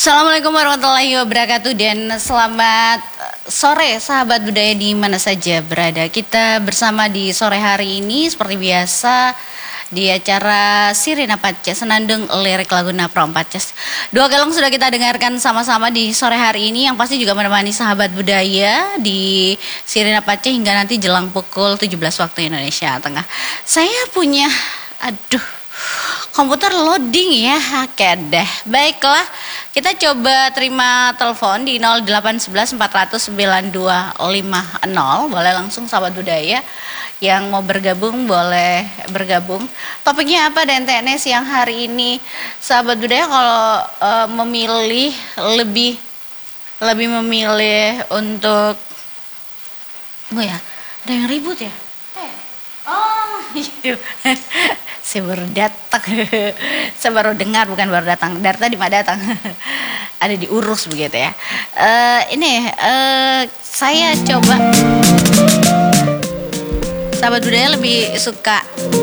Assalamualaikum warahmatullahi wabarakatuh dan selamat sore sahabat budaya di mana saja berada. Kita bersama di sore hari ini seperti biasa di acara Sirina Paces Senandung Lirik Laguna Pro Paces. Dua galung sudah kita dengarkan sama-sama di sore hari ini yang pasti juga menemani sahabat budaya di Sirina Paces hingga nanti jelang pukul 17 waktu Indonesia Tengah. Saya punya komputer loading ya, deh. Baiklah, kita coba terima telepon di 0811 400 9250. Boleh langsung sahabat budaya yang mau bergabung boleh bergabung. Topiknya apa dan TNS yang hari ini sahabat budaya kalau memilih lebih memilih untuk ada yang ribut ya? Oh iya. Saya baru datang. Saya baru dengar, bukan baru datang. Dari tadi mah datang. Ada diurus begitu ya. Saya coba. Sahabat budaya lebih suka